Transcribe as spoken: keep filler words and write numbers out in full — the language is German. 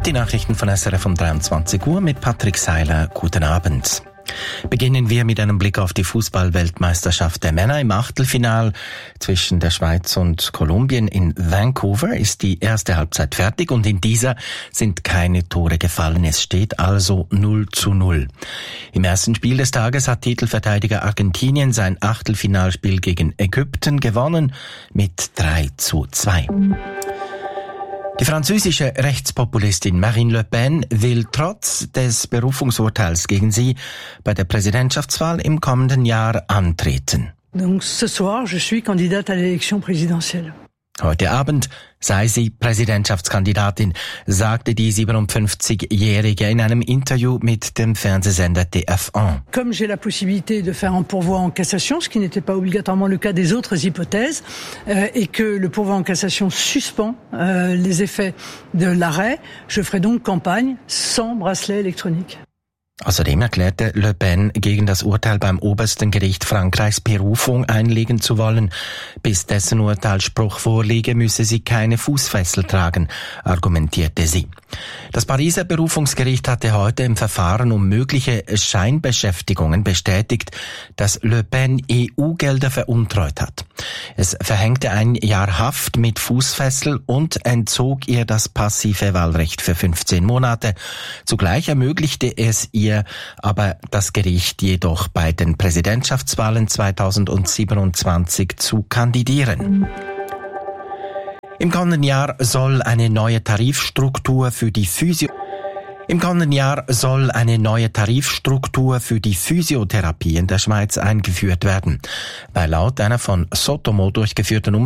Die Nachrichten von S R F um dreiundzwanzig Uhr mit Patrick Seiler. Guten Abend. Beginnen wir mit einem Blick auf die Fußball-Weltmeisterschaft der Männer. Im Achtelfinal zwischen der Schweiz und Kolumbien in Vancouver ist die erste Halbzeit fertig und in dieser sind keine Tore gefallen. Es steht also null zu null. Im ersten Spiel des Tages hat Titelverteidiger Argentinien sein Achtelfinalspiel gegen Ägypten gewonnen mit drei zu zwei. Die französische Rechtspopulistin Marine Le Pen will trotz des Berufungsurteils gegen sie bei der Präsidentschaftswahl im kommenden Jahr antreten. Donc ce soir, je suis candidate à l'élection présidentielle. Heute Abend sei sie Präsidentschaftskandidatin, sagte die siebenundfünfzigjährige in einem Interview mit dem Fernsehsender T F eins. Comme j'ai la possibilité de faire un pourvoi en cassation, ce qui n'était pas obligatoirement le cas des autres hypothèses, euh, et que le pourvoi en cassation suspend euh, les effets de l'arrêt, je ferai donc campagne sans bracelet électronique. Außerdem erklärte Le Pen, gegen das Urteil beim obersten Gericht Frankreichs Berufung einlegen zu wollen. Bis dessen Urteilsspruch vorliege, müsse sie keine Fußfessel tragen, argumentierte sie. Das Pariser Berufungsgericht hatte heute im Verfahren um mögliche Scheinbeschäftigungen bestätigt, dass Le Pen E U-Gelder veruntreut hat. Es verhängte ein Jahr Haft mit Fußfessel und entzog ihr das passive Wahlrecht für fünfzehn Monate. Zugleich ermöglichte es ihr aber das Gericht jedoch bei den Präsidentschaftswahlen zweitausendsiebenundzwanzig zu kandidieren. Im kommenden Jahr soll eine neue Tarifstruktur für die Physio Im kommenden Jahr soll eine neue Tarifstruktur für die Physiotherapie in der Schweiz eingeführt werden, weil laut einer von Sotomo durchgeführten